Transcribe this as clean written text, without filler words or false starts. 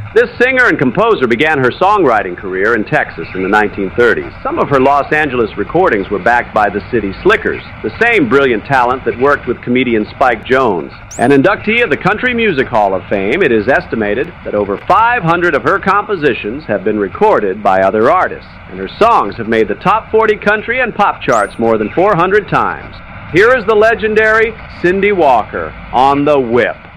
This singer and composer began her songwriting career in Texas in the 1930s. Some of her Los Angeles recordings were backed by the City Slickers, the same brilliant talent that worked with comedian Spike Jones. An inductee of the Country Music Hall of Fame, it is estimated that over 500 of her compositions have been recorded by other artists, and her songs have made the top 40 country and pop charts more than 400 times. Here is the legendary Cindy Walker on the Whip.